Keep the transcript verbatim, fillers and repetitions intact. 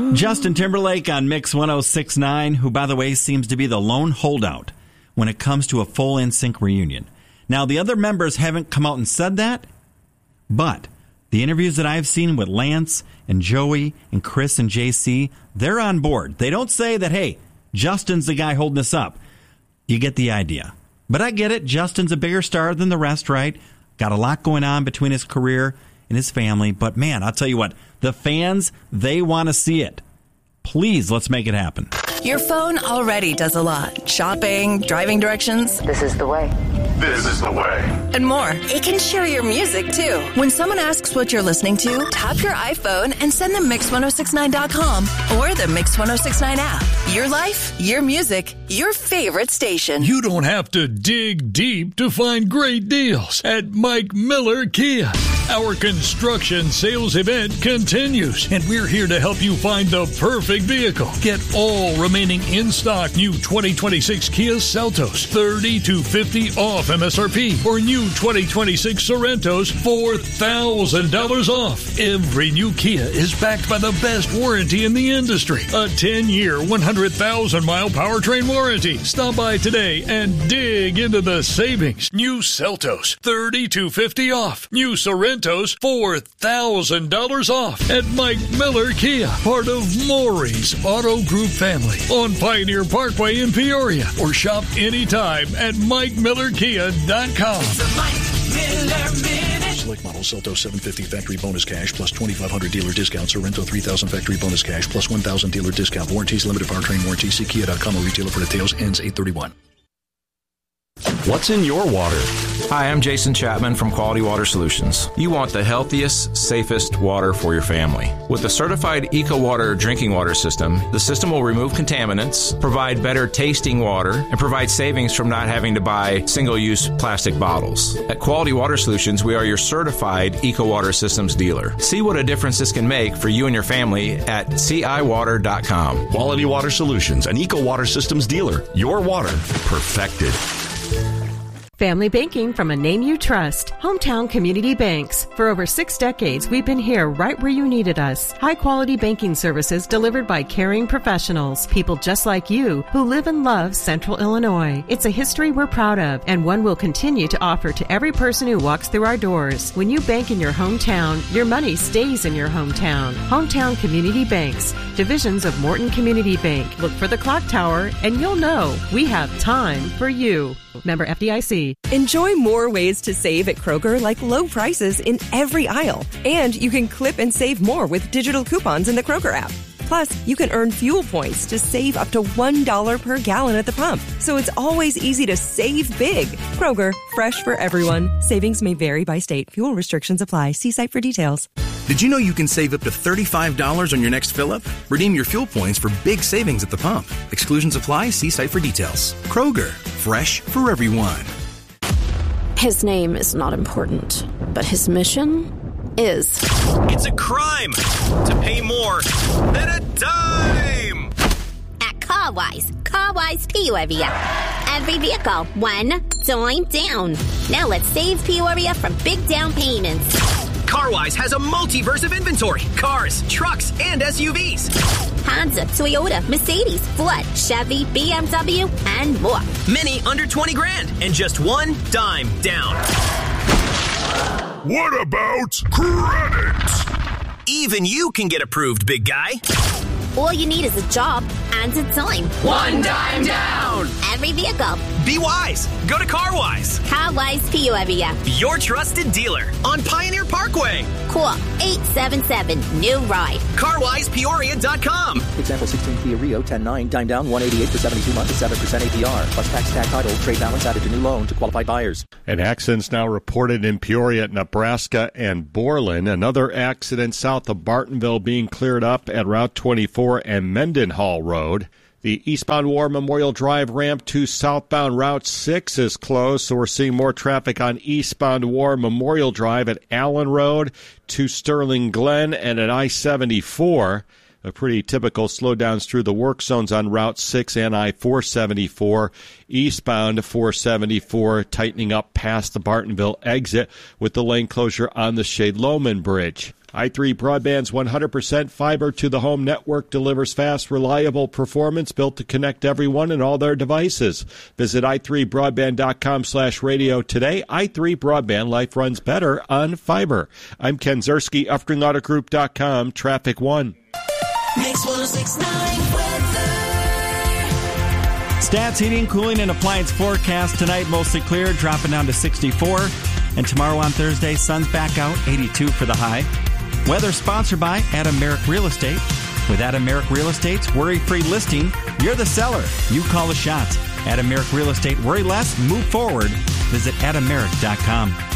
Justin Timberlake on Mix one oh six point nine, who, by the way, seems to be the lone holdout when it comes to a full N Sync reunion. Now, the other members haven't come out and said that, but the interviews that I've seen with Lance and Joey and Chris and J C, they're on board. They don't say that, hey, Justin's the guy holding us up. You get the idea. But I get it. Justin's a bigger star than the rest, right? Got a lot going on between his career and his family. But, man, I'll tell you what. The fans, they want to see it. Please, let's make it happen. Your phone already does a lot. Shopping, driving directions. This is the way. This is the way. And more. It can share your music, too. When someone asks what you're listening to, tap your iPhone and send them mix ten sixty-nine dot com or the Mix ten sixty-nine app. Your life, your music, your favorite station. You don't have to dig deep to find great deals at Mike Miller Kia. Our construction sales event continues, and we're here to help you find the perfect vehicle. Get all remaining in-stock new twenty twenty-six Kia Seltos, thirty to fifty off M S R P, or new twenty twenty-six Sorrentos, four thousand dollars off. Every new Kia is backed by the best warranty in the industry, a ten-year, one hundred thousand mile powertrain warranty. Stop by today and dig into the savings. New Seltos, thirty to fifty off. New Sorrentos, four thousand dollars off at Mike Miller Kia, part of Maury's Auto Group family on Pioneer Parkway in Peoria, or shop anytime at mike miller kia dot com. Select model Seltos seven fifty factory bonus cash plus twenty-five hundred dealer discount. Sorrento three thousand factory bonus cash plus one thousand dealer discount. Warranties limited powertrain warranty. See kia dot com or retailer for details. Ends eight thirty-one. What's in your water? Hi, I'm Jason Chapman from Quality Water Solutions. You want the healthiest, safest water for your family. With the certified EcoWater drinking water system, the system will remove contaminants, provide better tasting water, and provide savings from not having to buy single-use plastic bottles. At Quality Water Solutions, we are your certified EcoWater systems dealer. See what a difference this can make for you and your family at C I water dot com. Quality Water Solutions, an EcoWater systems dealer. Your water perfected. Family banking from a name you trust. Hometown Community Banks. For over six decades, we've been here right where you needed us. High-quality banking services delivered by caring professionals. People just like you who live and love Central Illinois. It's a history we're proud of and one we'll continue to offer to every person who walks through our doors. When you bank in your hometown, your money stays in your hometown. Hometown Community Banks. Divisions of Morton Community Bank. Look for the clock tower and you'll know we have time for you. Member F D I C. Enjoy more ways to save at Kroger, like low prices in every aisle. And you can clip and save more with digital coupons in the Kroger app. Plus, you can earn fuel points to save up to one dollar per gallon at the pump. So it's always easy to save big. Kroger, fresh for everyone. Savings may vary by state. Fuel restrictions apply. See site for details. Did you know you can save up to thirty-five dollars on your next fill-up? Redeem your fuel points for big savings at the pump. Exclusions apply. See site for details. Kroger, fresh for everyone. His name is not important, but his mission is. It's a crime to pay more than a dime. At CarWise, CarWise Peoria. Every vehicle, one dime down. Now let's save Peoria from big down payments. CarWise has a multiverse of inventory. Cars, trucks, and S U Vs. Honda, Toyota, Mercedes, Ford, Chevy, B M W, and more. Many under twenty grand and just one dime down. What about credit? Even you can get approved, big guy. All you need is a job and a dime. One dime down. Every vehicle. Be wise. Go to CarWise. CarWise Peoria. Your trusted dealer on Pioneer Parkway. Call eight seven seven, new ride. car wise peoria dot com. Example sixteen Kia Rio ten nine, dime down one eighty-eight for seventy-two months at seven percent A P R. Plus tax, tag title, trade balance added to new loan to qualified buyers. An accident's now reported in Peoria, Nebraska, and Borland. Another accident south of Bartonville being cleared up at Route twenty-four and Mendenhall Road. The eastbound War Memorial Drive ramp to southbound Route six is closed, so we're seeing more traffic on eastbound War Memorial Drive at Allen Road to Sterling Glen and at I seventy-four. A pretty typical slowdowns through the work zones on Route six and I four seventy-four. Eastbound four seventy-four tightening up past the Bartonville exit with the lane closure on the Shade-Loman Bridge. I three Broadband's one hundred percent fiber to the home network delivers fast, reliable performance built to connect everyone and all their devices. Visit i three broadband dot com slash radio today. i three Broadband, life runs better on fiber. I'm Ken Zerski, Uftring Auto Group dot com, Traffic One. Mix one oh six point nine weather. Stats Heating, Cooling, and Appliance forecast tonight mostly clear, dropping down to sixty-four. And tomorrow on Thursday, sun's back out, eighty-two for the high. Weather sponsored by Adam Merrick Real Estate. With Adam Merrick Real Estate's worry-free listing, you're the seller. You call the shots. Adam Merrick Real Estate. Worry less, move forward. Visit adam merrick dot com.